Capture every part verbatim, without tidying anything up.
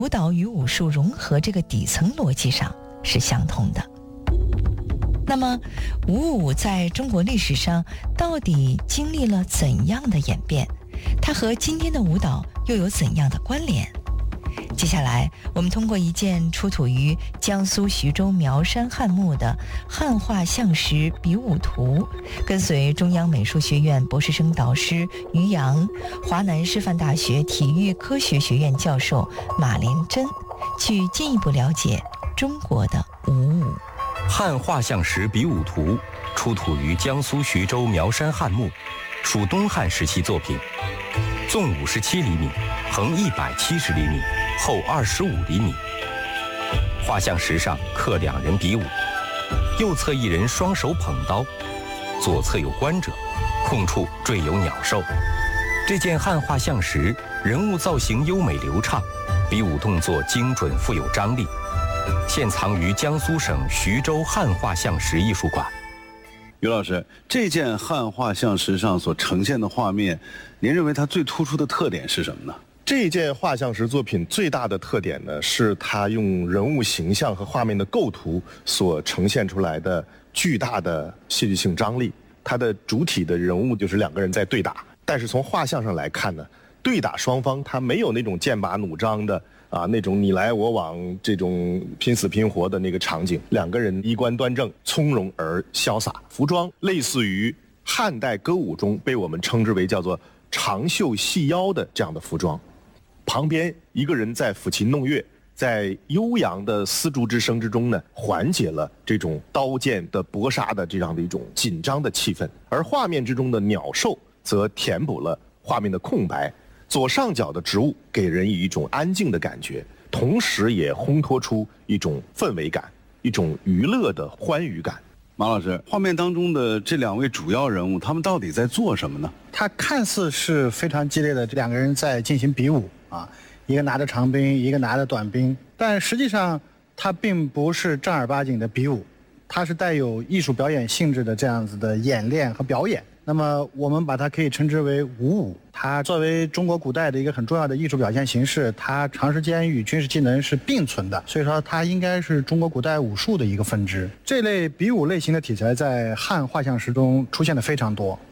舞蹈与武术融合这个底层逻辑上是相通的。那么武舞在中国历史上到底经历了怎样的演变？它和今天的舞蹈又有怎样的关联？接下来我们通过一件出土于江苏徐州苗山汉墓的汉画像石比武图，跟随中央美术学院博士生导师于洋、华南师范大学体育科学学院教授马连珍，去进一步了解中国的武舞。 汉画像石比武图出土于江苏徐州苗山汉墓，属东汉时期作品，纵五十七厘米，横一百七十厘米，厚二十五厘米。画像石上刻两人比武，右侧一人双手捧刀，左侧有观者，空处缀有鸟兽。这件汉画像石人物造型优美流畅，比武动作精准富有张力，现藏于江苏省徐州汉画像石艺术馆。 于老师，这件汉画像石上所呈现的画面，您认为它最突出的特点是什么呢？ 这件画像石作品最大的特点呢，是它用人物形象和画面的构图所呈现出来的巨大的戏剧性张力。它的主体的人物就是两个人在对打，但是从画像上来看呢，对打双方它没有那种剑拔弩张的啊，那种你来我往这种拼死拼活的那个场景，两个人衣冠端正，从容而潇洒，服装类似于汉代歌舞中被我们称之为叫做长袖细腰的这样的服装。旁边一个人在抚琴弄乐，在悠扬的丝竹之声之中呢，缓解了这种刀剑的搏杀的这样的一种紧张的气氛，而画面之中的鸟兽则填补了画面的空白。左上角的植物给人以一种安静的感觉，同时也烘托出一种氛围感，一种娱乐的欢愉感。 马老师，画面当中的这两位主要人物，他们到底在做什么呢？ 他看似是非常激烈的，这两个人在进行比武啊，一个拿着长兵，一个拿着短兵，但实际上他并不是正儿八经的比武，它是带有艺术表演性质的这样子的演练和表演。那么我们把它可以称之为武舞，它作为中国古代的一个很重要的艺术表现形式，它长时间与军事技能是并存的，所以说它应该是中国古代武术的一个分支。这类比武类型的题材在汉画像石中出现的非常多。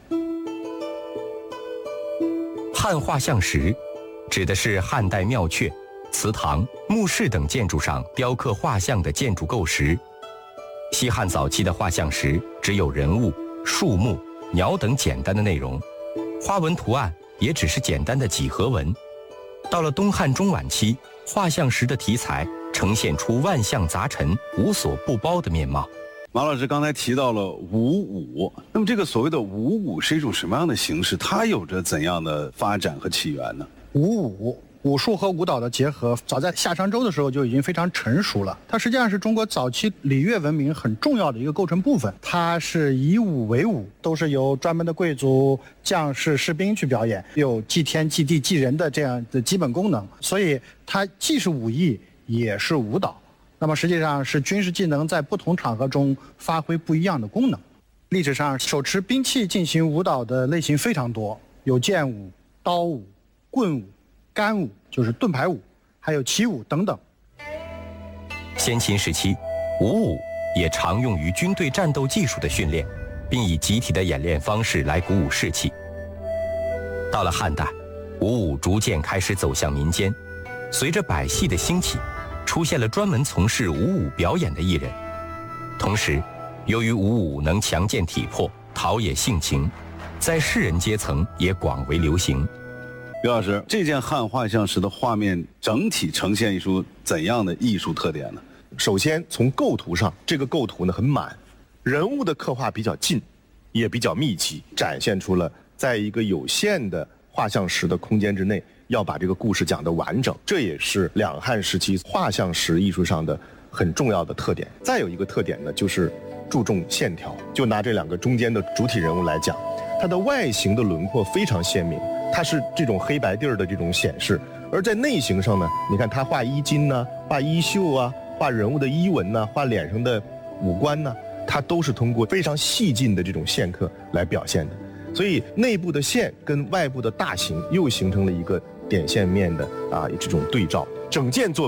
汉画像石指的是汉代庙阙、祠堂、墓室等建筑上雕刻画像的建筑构石。西汉早期的画像石只有人物、树木、鸟等简单的内容，花纹图案也只是简单的几何纹。到了东汉中晚期，画像石的题材呈现出万象杂陈、无所不包的面貌。 马老师刚才提到了武舞，那么这个所谓的武舞是一种什么样的形式？它有着怎样的发展和起源呢？ 武舞，武术和舞蹈的结合，早在夏商周的时候就已经非常成熟了。它实际上是中国早期礼乐文明很重要的一个构成部分。它是以武为武，都是由专门的贵族、将士、士兵去表演，有祭天、祭地、祭人的这样的基本功能。所以它既是武艺，也是舞蹈。那么实际上是军事技能在不同场合中发挥不一样的功能。历史上手持兵器进行舞蹈的类型非常多，有剑舞、刀舞、棍舞、杆舞，就是盾牌舞，还有旗舞等等。 先秦时期，武舞也常用于军队战斗技术的训练，并以集体的演练方式来鼓舞士气。到了汉代，武舞逐渐开始走向民间，随着百戏的兴起，出现了专门从事武舞表演的艺人。同时，由于武舞能强健体魄、陶冶性情，在士人阶层也广为流行。 于老师，这件汉画像石的画面整体呈现出怎样的艺术特点呢？ 首先从构图上，这个构图呢很满，人物的刻画比较近，也比较密集，展现出了在一个有限的画像石的空间之内，要把这个故事讲得完整，这也是两汉时期画像石艺术上的很重要的特点。再有一个特点呢，就是注重线条。就拿这两个中间的主体人物来讲，它的外形的轮廓非常鲜明，它是这种黑白地儿的这种显示。而在内形上呢，你看它画衣襟呢、画衣袖啊、画人物的衣纹呢、画脸上的五官呢，它都是通过非常细劲的这种线刻来表现的。所以内部的线跟外部的大形又形成了一个点线面的啊这种对照。整件作